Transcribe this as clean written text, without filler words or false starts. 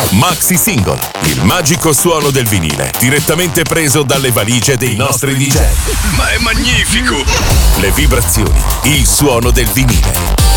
Maxi Single, il magico suono del vinile, direttamente preso dalle valigie dei nostri DJ. Ma è magnifico! Le vibrazioni, il suono del vinile.